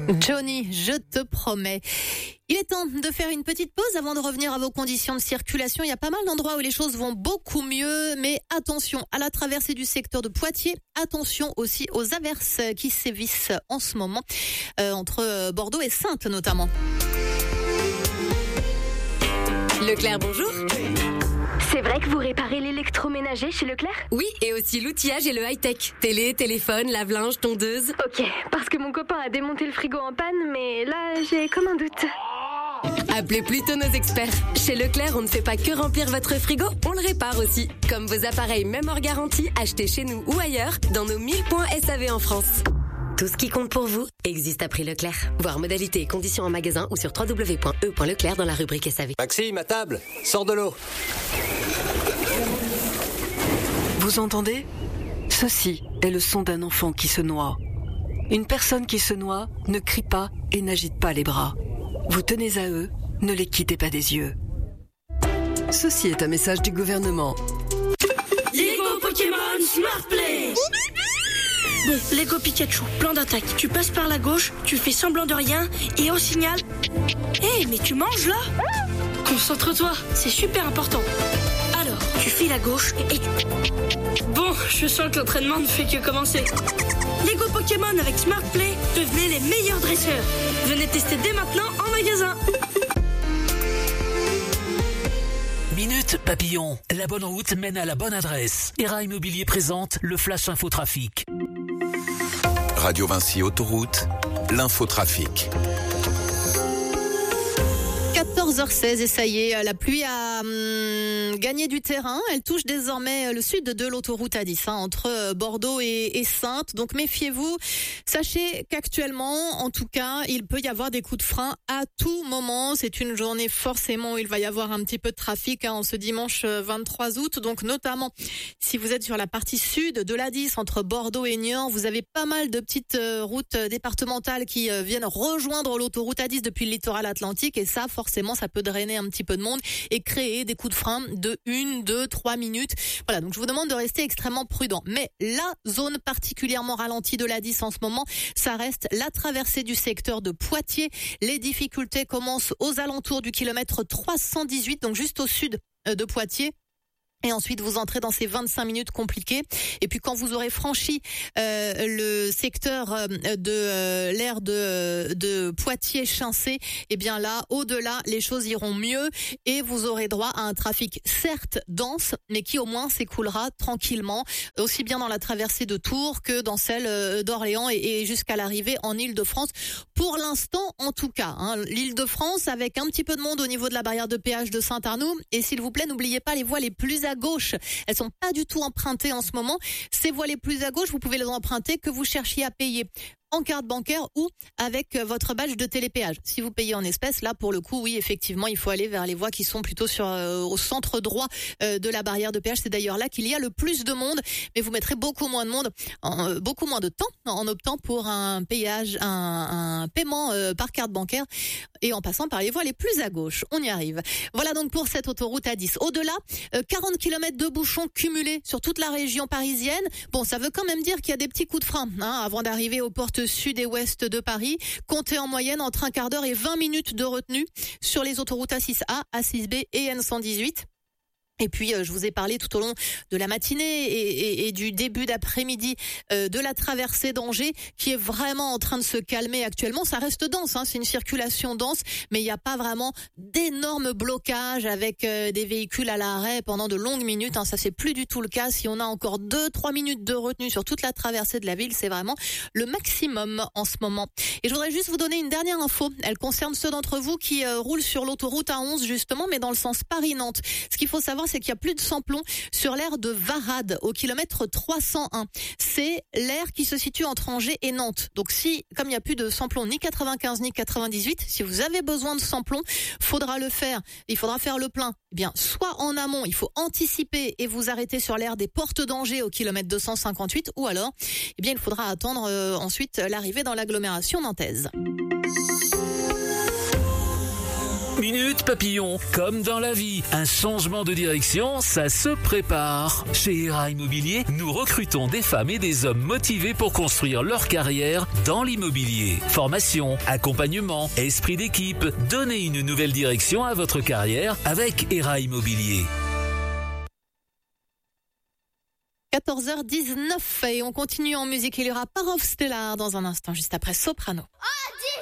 Johnny, je te promets. Il est temps de faire une petite pause avant de revenir à vos conditions de circulation. Il y a pas mal d'endroits où les choses vont beaucoup mieux, mais attention à la traversée du secteur de Poitiers. Attention aussi aux averses qui sévissent en ce moment, entre Bordeaux et Saintes notamment. Leclerc, bonjour. C'est vrai que vous réparez l'électroménager chez Leclerc ? Oui, et aussi l'outillage et le high-tech. Télé, téléphone, lave-linge, tondeuse. Ok, parce que mon copain a démonté le frigo en panne, mais là, j'ai comme un doute. Appelez plutôt nos experts. Chez Leclerc, on ne fait pas que remplir votre frigo, on le répare aussi. Comme vos appareils même hors garantie, achetés chez nous ou ailleurs, dans nos 1000 points SAV en France. Tout ce qui compte pour vous existe à prix Leclerc. Voir modalités et conditions en magasin ou sur www.e.leclerc dans la rubrique SAV. Maxime, à table, sors de l'eau. Vous entendez ? Ceci est le son d'un enfant qui se noie. Une personne qui se noie ne crie pas et n'agite pas les bras. Vous tenez à eux, ne les quittez pas des yeux. Ceci est un message du gouvernement. Lego Pokémon Smart Play. Bon, Lego Pikachu, plan d'attaque. Tu passes par la gauche, tu fais semblant de rien et au signal... Hé, mais tu manges là ? Concentre-toi, c'est super important. Alors, tu files à gauche et... Bon, je sens que l'entraînement ne fait que commencer. Lego Pokémon avec Smart Play, devenez les meilleurs dresseurs. Venez tester dès maintenant en magasin. Minute Papillon, la bonne route mène à la bonne adresse. ERA Immobilier présente le Flash Infotrafic. Radio Vinci Autoroute, l'infotrafic. 14h16 et ça y est, la pluie a gagné du terrain. Elle touche désormais le sud de l'autoroute A10, entre Bordeaux et Saintes. Donc méfiez-vous. Sachez qu'actuellement, en tout cas, il peut y avoir des coups de frein à tout moment. C'est une journée forcément où il va y avoir un petit peu de trafic en ce dimanche 23 août. Donc notamment, si vous êtes sur la partie sud de l'A10, entre Bordeaux et Niort, vous avez pas mal de petites routes départementales qui viennent rejoindre l'autoroute A10 depuis le littoral atlantique. Et ça, forcément, ça peut drainer un petit peu de monde et créer des coups de frein de 1, 2, 3 minutes. Voilà, donc je vous demande de rester extrêmement prudent. Mais la zone particulièrement ralentie de l'A10 en ce moment, ça reste la traversée du secteur de Poitiers. Les difficultés commencent aux alentours du kilomètre 318, donc juste au sud de Poitiers. Et ensuite, vous entrez dans ces 25 minutes compliquées. Et puis, quand vous aurez franchi le secteur de l'aire de Poitiers-Chincé, eh bien là, au-delà, les choses iront mieux et vous aurez droit à un trafic certes dense, mais qui au moins s'écoulera tranquillement, aussi bien dans la traversée de Tours que dans celle d'Orléans et jusqu'à l'arrivée en Île-de-France. Pour l'instant, en tout cas, l'Île-de-France avec un petit peu de monde au niveau de la barrière de péage de Saint-Arnoux. Et s'il vous plaît, n'oubliez pas les voies les plus à gauche. Elles sont pas du tout empruntées en ce moment. Ces voies les plus à gauche, vous pouvez les emprunter que vous cherchiez à payer en carte bancaire ou avec votre badge de télépéage. Si vous payez en espèces, là pour le coup, oui, effectivement, il faut aller vers les voies qui sont plutôt au centre droit de la barrière de péage. C'est d'ailleurs là qu'il y a le plus de monde, mais vous mettrez beaucoup moins de monde, beaucoup moins de temps en optant pour un péage, un paiement par carte bancaire et en passant par les voies les plus à gauche. On y arrive. Voilà donc pour cette autoroute A10. Au-delà, 40 km de bouchons cumulés sur toute la région parisienne. Bon, ça veut quand même dire qu'il y a des petits coups de frein avant d'arriver aux portes sud et ouest de Paris. Comptez en moyenne entre un quart d'heure et 20 minutes de retenue sur les autoroutes A6A, A6B et N118. Et puis, je vous ai parlé tout au long de la matinée et du début d'après-midi de la traversée d'Angers qui est vraiment en train de se calmer actuellement. Ça reste dense, c'est une circulation dense, mais il n'y a pas vraiment d'énormes blocages avec des véhicules à l'arrêt pendant de longues minutes. Ça, c'est plus du tout le cas. Si on a encore 2-3 minutes de retenue sur toute la traversée de la ville, c'est vraiment le maximum en ce moment. Et je voudrais juste vous donner une dernière info. Elle concerne ceux d'entre vous qui roulent sur l'autoroute A11 justement, mais dans le sens Paris-Nantes. Ce qu'il faut savoir, c'est qu'il y a plus de samplons sur l'aire de Varade au kilomètre 301. C'est l'aire qui se situe entre Angers et Nantes. Donc comme il n'y a plus de samplons ni 95 ni 98, si vous avez besoin de samplons, il faudra faire le plein. Eh bien, soit en amont, il faut anticiper et vous arrêter sur l'aire des portes d'Angers au kilomètre 258, ou alors, eh bien, il faudra attendre ensuite l'arrivée dans l'agglomération nantaise. Minute Papillon, comme dans la vie, un changement de direction, ça se prépare. Chez ERA Immobilier, nous recrutons des femmes et des hommes motivés pour construire leur carrière dans l'immobilier. Formation, accompagnement, esprit d'équipe, donnez une nouvelle direction à votre carrière avec ERA Immobilier. 14h19 et on continue en musique. Il y aura Parov Stellar dans un instant, juste après Soprano. Oh,